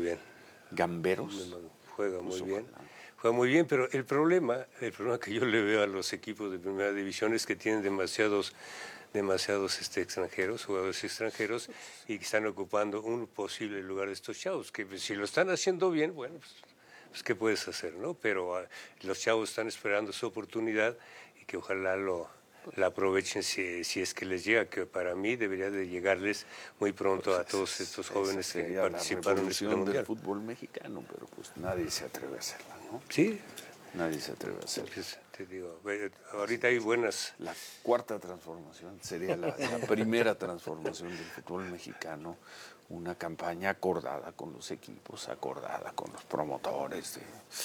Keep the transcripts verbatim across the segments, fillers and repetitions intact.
bien. Gamberos. Juega muy bien. Juega muy bien, pero el problema, el problema que yo le veo a los equipos de primera división es que tienen demasiados demasiados este, extranjeros, jugadores extranjeros, y que están ocupando un posible lugar de estos chavos, que pues, si lo están haciendo bien, bueno, pues, pues ¿qué puedes hacer, no? Pero uh, los chavos están esperando su oportunidad y que ojalá lo la aprovechen si, si es que les llega, que para mí debería de llegarles muy pronto pues a todos estos jóvenes que participaron en este mundial. Del fútbol mexicano, pero pues nadie se atreve a hacerla, ¿no? Sí. Nadie se atreve a hacerla. Pues, te digo, ahorita hay buenas. La cuarta transformación sería la, la primera transformación del fútbol mexicano, una campaña acordada con los equipos, acordada con los promotores de,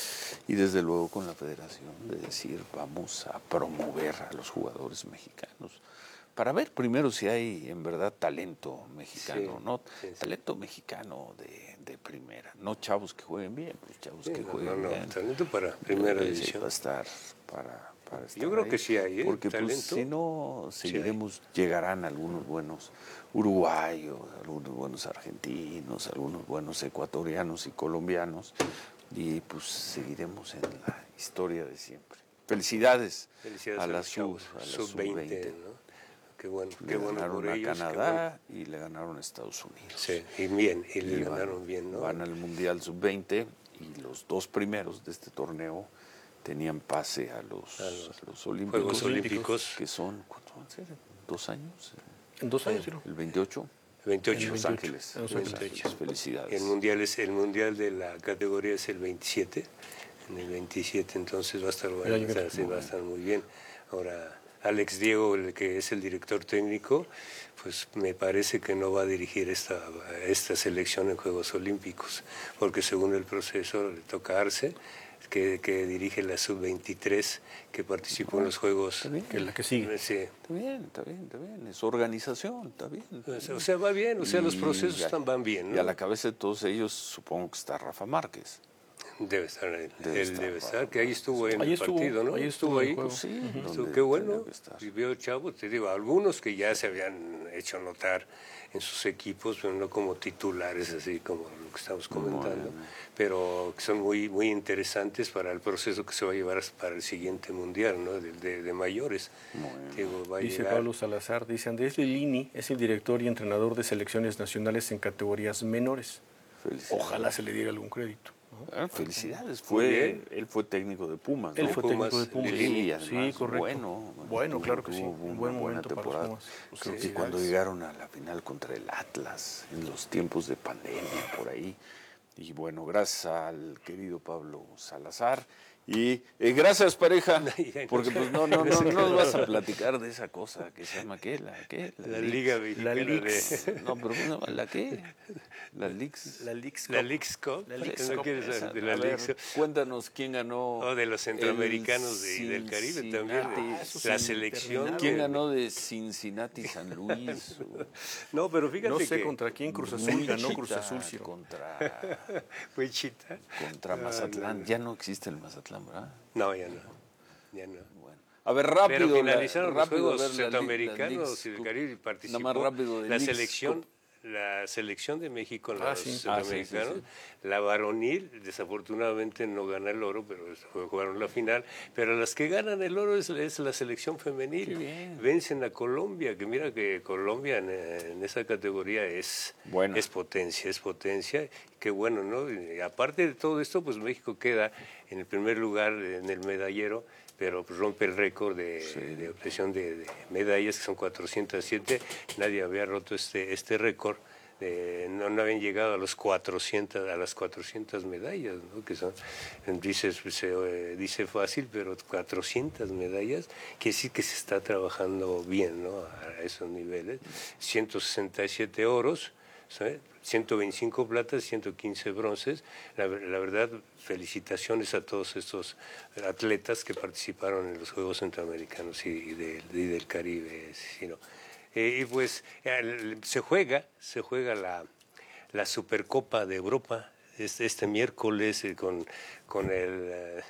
y desde luego con la federación, de decir vamos a promover a los jugadores mexicanos para ver primero si hay en verdad talento mexicano, sí, ¿no? Sí, sí. Talento mexicano de, de primera, no chavos que jueguen bien, pues chavos sí, que no, jueguen no, bien. No, talento para primera división. Va a estar para, para estar Yo creo ahí, que sí hay, ¿eh? Porque talento. Pues, si no, seguiremos, sí llegarán algunos buenos uruguayos, algunos buenos argentinos, algunos buenos ecuatorianos y colombianos, y pues seguiremos en la historia de siempre. Felicidades, Felicidades a la sub veinte, sub ¿no? Qué bueno, le qué bueno ganaron por a ellos, Canadá bueno. Y le ganaron a Estados Unidos. Sí, y bien, y, y le van, ganaron bien, ¿no? Van al Mundial sub veinte y los dos primeros de este torneo tenían pase a los, a los, a los olímpicos, Juegos Olímpicos, que son, ¿cuánto van a ser? ¿Dos años? En dos años, sí. ¿El veintiocho? veintiocho. En Los Ángeles. En Los Ángeles. Felicidades. El mundial, es, el mundial de la categoría es el veintisiete. En el veintisiete, entonces va a estar, bueno, va a estar, sí, va a estar muy bien. Ahora, Alex Diego, el que es el director técnico, pues me parece que no va a dirigir esta, esta selección en Juegos Olímpicos, porque según el proceso le toca a Arce, que, que dirige la sub veintitrés, que participó no, en los Juegos. Que es la que sigue. Sí. Está bien, está bien, está bien. Es organización, está bien. Está bien. O sea, va bien, o sea, y los procesos a, están, van bien, ¿no? Y a la cabeza de todos ellos supongo que está Rafa Márquez. Debe estar, él debe estar, debe estar que ahí estuvo en ahí el estuvo, partido, ¿no? Ahí estuvo, ahí. Pues sí, uh-huh. Qué bueno, vivió Chavo, te digo, algunos que ya se habían hecho notar en sus equipos, pero no como titulares, así como lo que estamos comentando, bueno. Pero que son muy, muy interesantes para el proceso que se va a llevar para el siguiente mundial, ¿no? De, de, de mayores. Bueno. Digo, va a dice llegar... Pablo Salazar, dice Andrés Lilini es el director y entrenador de selecciones nacionales en categorías menores. Ojalá se le diera algún crédito. ¿no? Felicidades, fue él fue técnico de Pumas, ¿no? Él fue Pumas, técnico de Pumas, sí, sí, correcto. Bueno, bueno, tuvo, claro que tuvo sí, un buen momento temporada. para los Pumas. Creo que cuando llegaron a la final contra el Atlas, en los tiempos de pandemia, por ahí, y bueno, gracias al querido Pablo Salazar. Y eh, gracias, pareja, porque pues no, no, no, no nos vas a platicar de esa cosa que se llama, ¿qué? ¿La qué? La, la Liga La Lix. De... No, pero bueno, ¿la qué? La Lix. La Lix Cup. La Lix Cup. La Lix ¿No Cup. quieres saber de la a ver, Lix? Cuéntanos quién ganó. O oh, de los centroamericanos de, del Caribe también. Ah, la selección. ¿Quién ganó de Cincinnati, San Luis? O... No, pero fíjate que... No sé que... contra quién Cruz Azul Wichita, ganó Cruz Azul. Sí. Contra... Wichita. Contra Mazatlán. No, no. Ya no existe el Mazatlán, ¿verdad? No, ya no. Ya no. Bueno. A ver, rápido. Pero finalizaron la, los rápido, Juegos la, Centroamericanos y del Caribe y participó nada más rápido la selección. La selección de México en ah, los sí. centroamericanos, ah, sí, sí, sí. La varonil, desafortunadamente no gana el oro, pero jugaron la final, pero las que ganan el oro es, es la selección femenil, vencen a Colombia, que mira que Colombia en, en esa categoría es, bueno. es potencia, es potencia, qué bueno, ¿no? Y aparte de todo esto, pues México queda en el primer lugar en el medallero, pero rompe el récord de, sí. de obtención de, de medallas, que son cuatrocientas siete, nadie había roto este, este récord, eh, no, no habían llegado a, los cuatrocientos, a las cuatrocientas medallas, ¿no? Que son, dice, se, eh, dice fácil, pero cuatrocientas medallas, quiere decir que se está trabajando bien, ¿no? A esos niveles, ciento sesenta y siete oros, ¿sabes? ciento veinticinco platas, ciento quince bronces. La, la verdad, felicitaciones a todos estos atletas que participaron en los Juegos Centroamericanos y, y, de, y del Caribe. Sino, eh, y pues eh, se juega, se juega la, la Supercopa de Europa este, este miércoles eh, con, con el...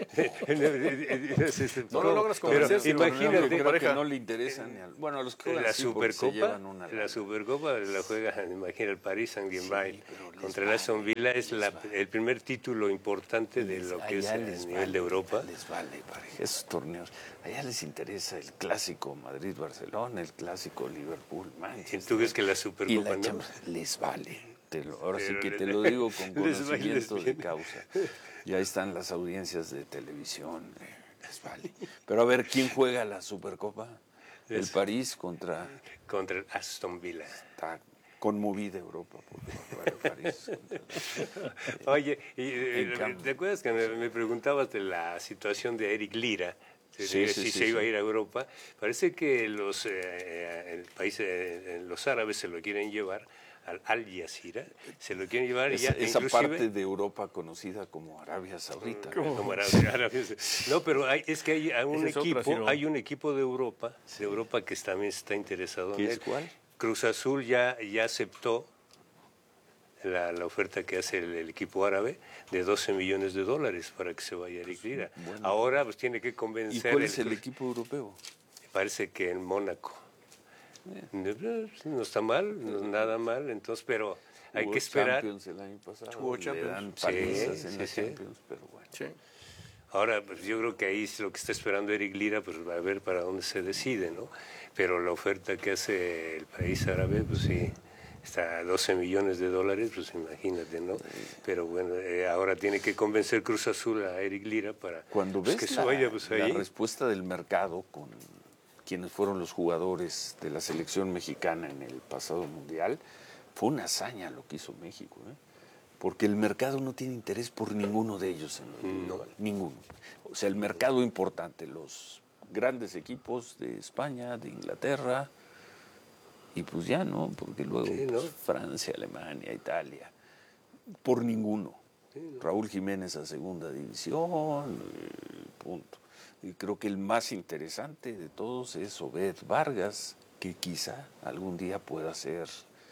no lo logras convencer, pero imagínate, creo que no le interesa ni al, bueno, a los que la sí, Supercopa, la Supercopa la juega, imagina, el Paris Saint-Germain sí, contra el Aston Villa, es la, el primer título importante de lo que es a nivel vale, de Europa. Les vale, pareja, esos torneos. Allá les interesa el clásico Madrid-Barcelona, el clásico Liverpool-Manchester. ¿Y tú ves que la Supercopa la no? Champions, les vale. Te lo, ahora pero sí que les, te lo digo con conocimiento les de causa. Y ahí están las audiencias de televisión, eh, les vale. Pero a ver, ¿quién juega la Supercopa? El es, París contra... Contra el Aston Villa. Está conmovida Europa por el París. Contra el, Oye, y, ¿te acuerdas que me, me preguntabas de la situación de Eric Lira? Sí, sí, si sí, se sí, iba sí. a ir a Europa. Parece que los eh, el país, eh, los árabes se lo quieren llevar al Al Jazeera, se lo quieren llevar es, ya esa parte de Europa conocida como Arabia Saudita. Como, como Arabia, Arabia. No, pero hay, es que hay, hay un equipo, otra, hay un equipo de Europa, sí. de Europa que también está interesado en él. ¿Cuál? Cruz Azul ya, ya aceptó la, la oferta que hace el, el equipo árabe de doce millones de dólares para que se vaya Eric Lira. Bueno. Ahora pues tiene que convencer. ¿Y cuál es el, el equipo europeo? Parece que en Mónaco. No está mal, no nada mal, entonces, pero hay que esperar. Champions el año pasado, Hubo Champions. Le dan palizas sí, en sí, la sí. Champions, pero bueno. Sí. Ahora, pues yo creo que ahí es lo que está esperando Eric Lira, pues va a ver para dónde se decide, ¿no? Pero la oferta que hace el país árabe, pues sí, está a doce millones de dólares, pues imagínate, ¿no? Pero bueno, eh, ahora tiene que convencer Cruz Azul a Eric Lira para Cuando pues, ves que la, se vaya, pues, ahí. la respuesta del mercado con quienes fueron los jugadores de la selección mexicana en el pasado mundial, fue una hazaña lo que hizo México, ¿eh? Porque el mercado no tiene interés por ninguno de ellos en lo individual, no. ninguno. O sea, el mercado importante, los grandes equipos de España, de Inglaterra, y pues ya no, porque luego sí, ¿no? pues, Francia, Alemania, Italia, por ninguno. Sí, ¿no? Raúl Jiménez a segunda división, eh, punto. Y creo que el más interesante de todos es Obed Vargas, que quizá algún día pueda ser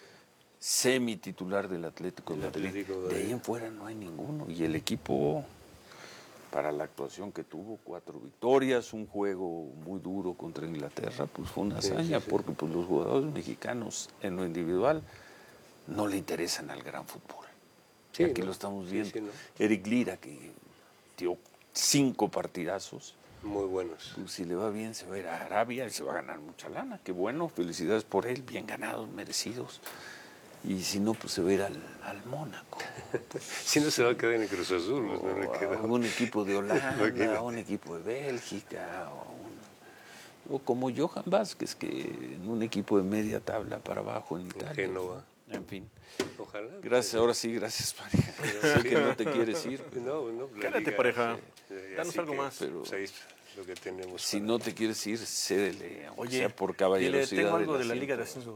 semi-titular del Atlético de Madrid. Atlético de... de ahí en fuera no hay ninguno. Y el equipo, para la actuación que tuvo, cuatro victorias, un juego muy duro contra Inglaterra, pues fue una hazaña, sí, sí, sí. porque pues, los jugadores mexicanos en lo individual no le interesan al gran fútbol. Sí, aquí ¿no? lo estamos viendo. Sí, sí, ¿no? Eric Lira, que dio cinco partidazos. Muy buenos. Pues, si le va bien, se va a ir a Arabia y se va a ganar mucha lana. Qué bueno, felicidades por él, bien ganados, merecidos. Y si no, pues se va a ir al, al Mónaco. Si no, se va a quedar en el Cruz Azul. O pues, no a un equipo de Holanda, a un equipo de Bélgica, o, un, o como Johan Vázquez, que en un equipo de media tabla para abajo en Italia. Génova. En fin. Ojalá. Gracias, ahora sí, gracias, pareja. Sé que no te quieres ir. No, no. Quédate, pareja. Sí, danos algo que, más. Pero, pues ahí lo que tenemos. Si para... no te quieres ir, cédele, aunque Oye, sea por caballerosidad. Dile, tengo algo de la Liga de Ascenso.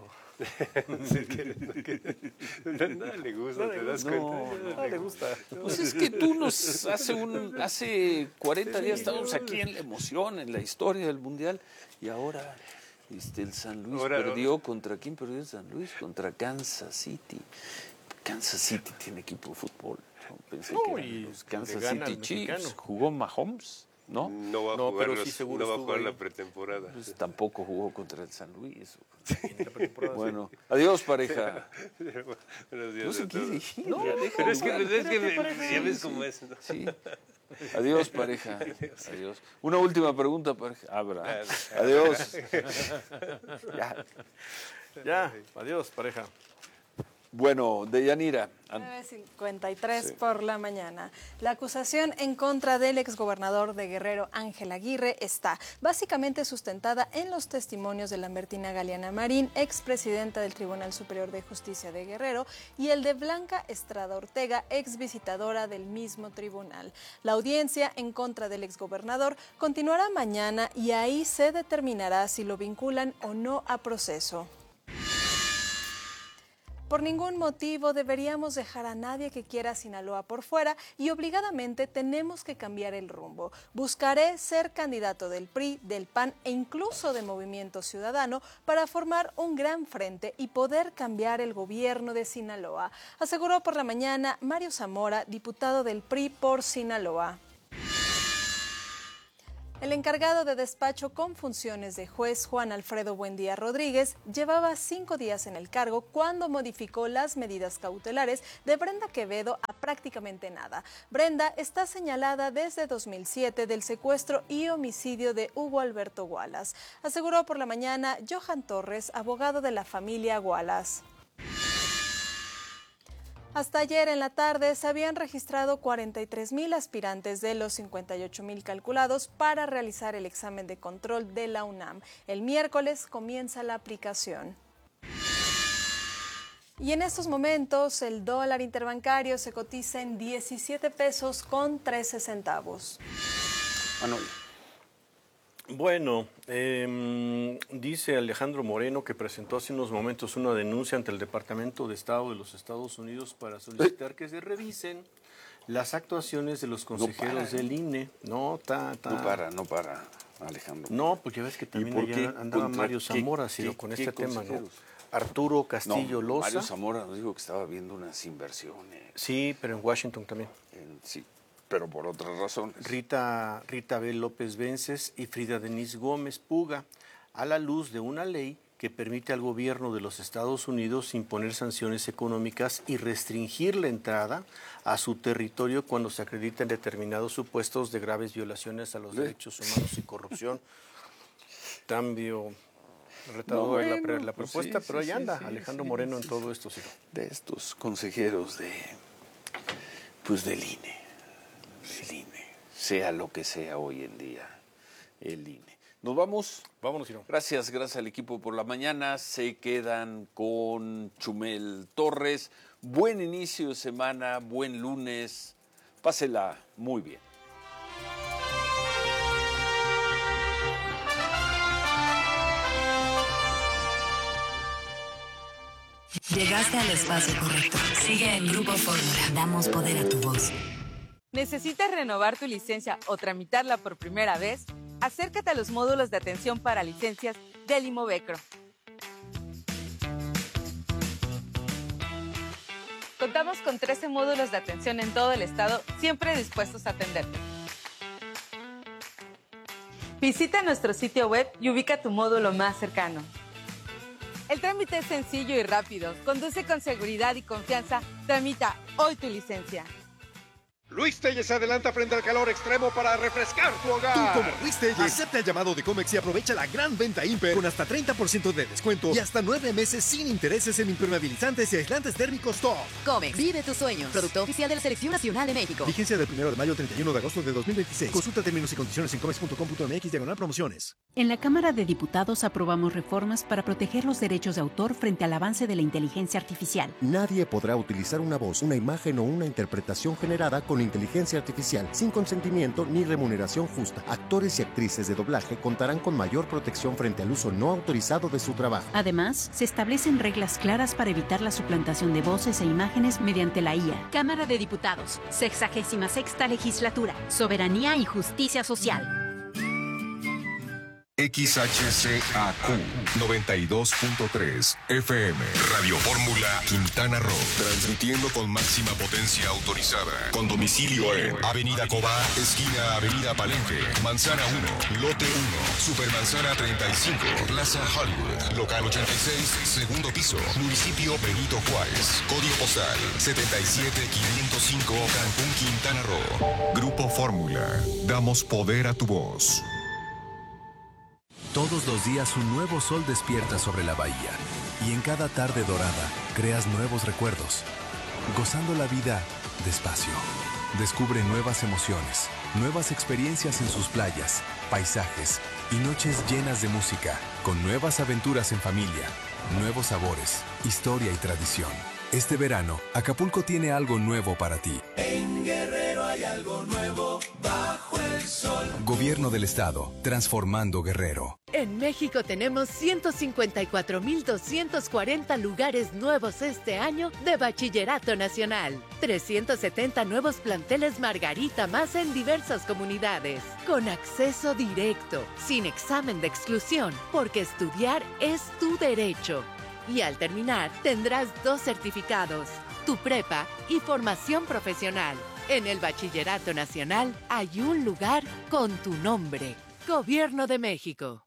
Nada le gusta, no, te das no, cuenta. No, no le gusta. Pues es que tú nos hace un hace cuarenta días estábamos aquí en la emoción, en la historia del Mundial, y ahora este, el San Luis ahora, perdió. Ahora. ¿Contra quién perdió el San Luis? Contra Kansas City. Kansas City tiene equipo de fútbol. Yo pensé no, que eran los Kansas City Chiefs. ¿Jugó Mahomes? ¿No? No va a no, jugar, pero los, sí no va a jugar la ahí. pretemporada. Pues tampoco jugó contra el San Luis. Bueno, adiós, pareja. Buenos días. No se quiere ir. No, pero es que, es que me, ya ves cómo es. ¿No? Sí. Adiós, pareja. Adiós. Una última pregunta, pareja. Abra. Adiós. Ya. Ya. Adiós, pareja. Bueno, Deyanira. nueve cincuenta y tres sí. por la mañana. La acusación en contra del exgobernador de Guerrero, Ángel Aguirre, está básicamente sustentada en los testimonios de Lambertina Galeana Marín, expresidenta del Tribunal Superior de Justicia de Guerrero, y el de Blanca Estrada Ortega, exvisitadora del mismo tribunal. La audiencia en contra del exgobernador continuará mañana y ahí se determinará si lo vinculan o no a proceso. Por ningún motivo deberíamos dejar a nadie que quiera Sinaloa por fuera y obligadamente tenemos que cambiar el rumbo. Buscaré ser candidato del P R I, del P A N e incluso de Movimiento Ciudadano para formar un gran frente y poder cambiar el gobierno de Sinaloa, aseguró por la mañana Mario Zamora, diputado del P R I por Sinaloa. El encargado de despacho con funciones de juez Juan Alfredo Buendía Rodríguez llevaba cinco días en el cargo cuando modificó las medidas cautelares de Brenda Quevedo a prácticamente nada. Brenda está señalada desde dos mil siete del secuestro y homicidio de Hugo Alberto Wallace, aseguró por la mañana Johan Torres, abogado de la familia Wallace. Hasta ayer en la tarde se habían registrado cuarenta y tres mil aspirantes de los cincuenta y ocho mil calculados para realizar el examen de control de la UNAM. El miércoles comienza la aplicación. Y en estos momentos el dólar interbancario se cotiza en diecisiete pesos con trece centavos. Manuel. Bueno, eh, dice Alejandro Moreno que presentó hace unos momentos una denuncia ante el Departamento de Estado de los Estados Unidos para solicitar que se revisen las actuaciones de los consejeros no para, del I N E. No, ta, ta. no para, no para, Alejandro. No, porque ves que también allá andaba Mario Zamora, sino con este tema, ¿no? Arturo Castillo no, Loza. Mario Zamora nos dijo que estaba viendo unas inversiones. Sí, pero en Washington también. En, sí. Pero por otras razones. Rita, Rita B. López Vences y Frida Denise Gómez Puga, a la luz de una ley que permite al gobierno de los Estados Unidos imponer sanciones económicas y restringir la entrada a su territorio cuando se acreditan determinados supuestos de graves violaciones a los ¿Sí? derechos humanos y corrupción. Cambio retador no, bueno, la, la propuesta, pues sí, pero ahí sí, anda sí, Alejandro sí, Moreno sí, en todo esto. Sí. De estos consejeros de, pues del I N E. El I N E, sea lo que sea hoy en día, el I N E. ¿Nos vamos? Vámonos, Ciro. Gracias, gracias al equipo por la mañana. Se quedan con Chumel Torres. Buen inicio de semana, buen lunes. Pásela muy bien. Llegaste al espacio correcto. Sigue en Grupo Fórmula. Damos poder a tu voz. ¿Necesitas renovar tu licencia o tramitarla por primera vez? Acércate a los módulos de atención para licencias del Imovecro. Contamos con trece módulos de atención en todo el estado, siempre dispuestos a atenderte. Visita nuestro sitio web y ubica tu módulo más cercano. El trámite es sencillo y rápido. Conduce con seguridad y confianza. Tramita hoy tu licencia. Luis Telles se adelanta frente al calor extremo para refrescar tu hogar. Tú como Luis Telles, acepta el llamado de Comex y aprovecha la gran venta Imper con hasta treinta por ciento de descuento y hasta nueve meses sin intereses en impermeabilizantes y aislantes térmicos Top. Comex, vive tus sueños. Producto oficial de la Selección Nacional de México. Vigencia del primero de mayo al treinta y uno de agosto de dos mil veintiséis. Consulta términos y condiciones en comex punto com punto m x diagonal promociones. En la Cámara de Diputados aprobamos reformas para proteger los derechos de autor frente al avance de la inteligencia artificial. Nadie podrá utilizar una voz, una imagen o una interpretación generada con inteligencia artificial sin consentimiento ni remuneración justa. Actores y actrices de doblaje contarán con mayor protección frente al uso no autorizado de su trabajo. Además, se establecen reglas claras para evitar la suplantación de voces e imágenes mediante la I A. Cámara de Diputados, sexagésima sexta legislatura, soberanía y justicia social. X H C A Q noventa y dos punto tres F M Radio Fórmula Quintana Roo, transmitiendo con máxima potencia autorizada, con domicilio en Avenida Cobá, esquina Avenida Palenque, Manzana uno, Lote uno, Supermanzana treinta y cinco, Plaza Hollywood, Local ochenta y seis, segundo piso, Municipio Benito Juárez, Código postal setenta y siete quinientos cinco, Cancún, Quintana Roo. Grupo Fórmula, damos poder a tu voz. Todos los días un nuevo sol despierta sobre la bahía y en cada tarde dorada creas nuevos recuerdos, gozando la vida despacio. Descubre nuevas emociones, nuevas experiencias en sus playas, paisajes y noches llenas de música, con nuevas aventuras en familia, nuevos sabores, historia y tradición. Este verano, Acapulco tiene algo nuevo para ti. En Guerrero hay algo nuevo bajo el sol. Gobierno del Estado, transformando Guerrero. En En México tenemos ciento cincuenta y cuatro mil doscientos cuarenta lugares nuevos este año de Bachillerato Nacional. trescientos setenta nuevos planteles Margarita más en diversas comunidades. Con acceso directo, sin examen de exclusión, porque estudiar es tu derecho. Y al terminar, tendrás dos certificados, tu prepa y formación profesional. En el Bachillerato Nacional hay un lugar con tu nombre. Gobierno de México.